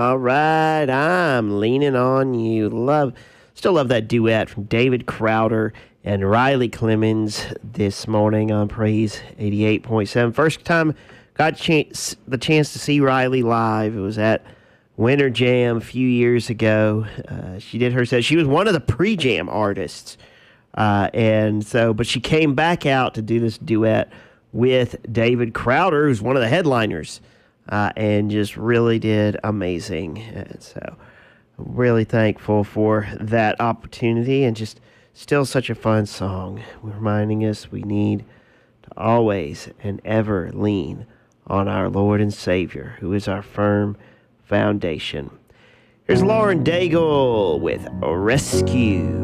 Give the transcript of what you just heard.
All right, I'm leaning on you. Still love that duet from David Crowder and Riley Clemmons this morning on Praise 88.7. First time got the chance to see Riley live. It was at Winter Jam a few years ago. She did her set. She was one of the pre-jam artists, but she came back out to do this duet with David Crowder, who's one of the headliners. And just really did amazing. And so really thankful for that opportunity, and just still such a fun song, reminding us we need to always and ever lean on our Lord and Savior, who is our firm foundation. Here's Lauren Daigle with Rescue.